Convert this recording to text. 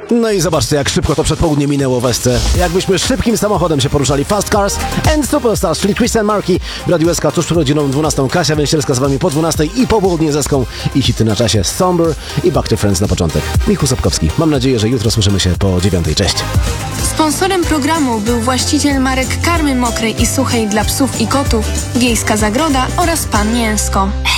No i zobaczcie, jak szybko to przedpołudnie minęło w Esce. Jakbyśmy szybkim samochodem się poruszali. Fast Cars and Superstars, czyli Christian Marquis w Radiu SK tuż przed godziną 12. Kasia Węścielska z wami po 12 i po południe z Eską i hity na czasie Somber i Back to Friends na początek. Michał Sapkowski. Mam nadzieję, że jutro słyszymy się po 9. Cześć. Sponsorem programu był właściciel marek karmy mokrej i suchej dla psów i kotów, Wiejska Zagroda oraz Pan Mięsko.